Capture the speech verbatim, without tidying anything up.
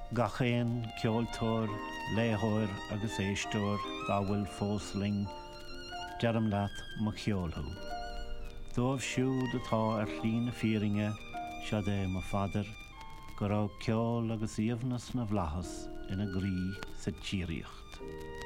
Gachéan, ceoltóir, léthóir agus éistóir dá bhfuil fósling dearm leat mo cheolthú. Dóibh siúd atá ar tlí na fíringe sead é mo fadar go raibh ceol agus íomhnas na bhlachas ina grí sa tíríocht.